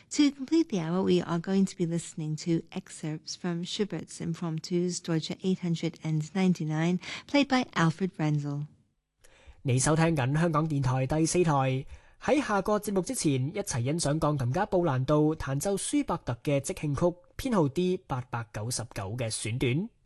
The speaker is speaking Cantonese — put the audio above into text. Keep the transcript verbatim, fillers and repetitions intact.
To complete the hour, we are going to be listening to excerpts from Schubert's Impromptus Deutsche eight hundred ninety-nine, played by Alfred Renzel。 你收聽緊香港電台第四台。喺下個節目之前，一齊欣賞鋼琴家布蘭道彈奏舒伯特嘅即興曲編號 D 八百九十九嘅選段。